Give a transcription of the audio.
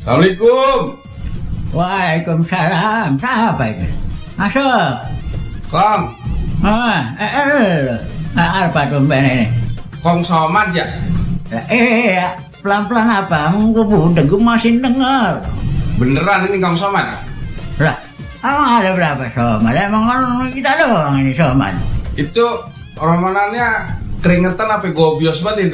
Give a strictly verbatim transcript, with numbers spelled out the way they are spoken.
Assalamualaikum. Waalaikumsalam. Siapa itu? Masuk. Kong, Ah, eh, eh, eh, apa tumben ini? Kong Somad ya? Eh, eh, pelan-pelan apa? Gue budek, gue masih denger. Beneran ini Kong Somad? Lah, emang ada berapa somat? Emang orang kita doang ini somat. Itu romanannya keringetan apa gobios banget itu?